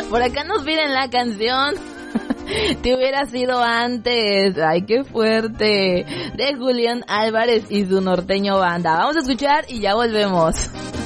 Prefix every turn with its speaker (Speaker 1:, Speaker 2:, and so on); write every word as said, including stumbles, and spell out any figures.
Speaker 1: Por acá nos piden la canción Te hubiera sido antes. Ay, qué fuerte. De Julián Álvarez y su norteño banda. Vamos a escuchar y ya volvemos.